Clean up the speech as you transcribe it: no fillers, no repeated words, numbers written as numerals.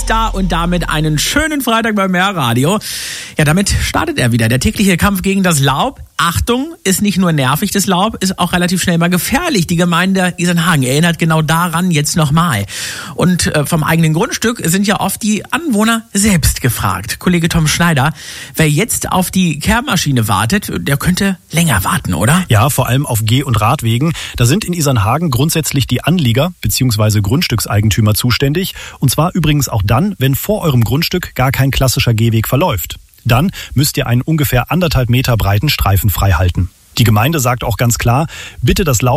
ist da und damit einen schönen Freitag beim Mehrradio. Ja, damit startet er wieder. Der tägliche Kampf gegen das Laub. Achtung, ist nicht nur nervig, das Laub, ist auch relativ schnell mal gefährlich. Die Gemeinde Isernhagen erinnert genau daran jetzt nochmal. Und vom eigenen Grundstück sind ja oft die Anwohner selbst gefragt. Kollege Tom Schneider, wer jetzt auf die Kehrmaschine wartet, der könnte länger warten, oder? Ja, vor allem auf Geh- und Radwegen. Da sind in Isernhagen grundsätzlich die Anlieger bzw. Grundstückseigentümer zuständig. Und zwar übrigens auch dann, wenn vor eurem Grundstück gar kein klassischer Gehweg verläuft. Dann müsst ihr einen ungefähr 1,5 Meter breiten Streifen frei halten. Die Gemeinde sagt auch ganz klar, bitte das Laub